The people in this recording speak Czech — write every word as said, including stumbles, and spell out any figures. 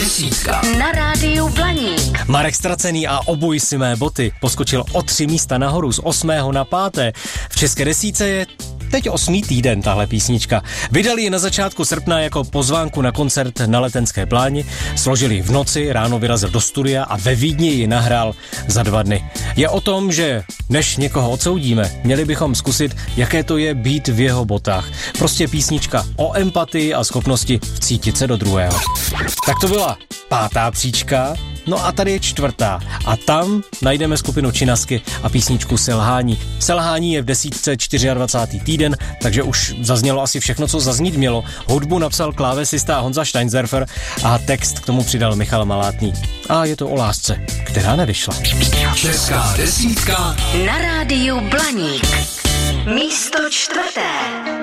desítka na rádiu Blaník. Marek Stracený a Obuj si mé boty poskočil o tři místa nahoru z osmého na páté. V české desítce je teď osmý týden tahle písnička. Vydali ji na začátku srpna jako pozvánku na koncert na Letenské pláni, složili ji v noci, ráno vyrazil do studia a ve Vídni ji nahrál za dva dny. Je o tom, že než někoho odsoudíme, měli bychom zkusit, jaké to je být v jeho botách. Prostě písnička o empatii a schopnosti vcítit se do druhého. Tak to byla pátá příčka. No a tady je čtvrtá. A tam najdeme skupinu Činasky a písničku Selhání. Selhání je v desítce dvacátý čtvrtý týden, takže už zaznělo asi všechno, co zaznít mělo. Hudbu napsal klávesista Honza Steinzerfer a text k tomu přidal Michal Malátný. A je to o lásce, která nevyšla. Česká desítka Na rádiu Blaník. Místo čtvrté.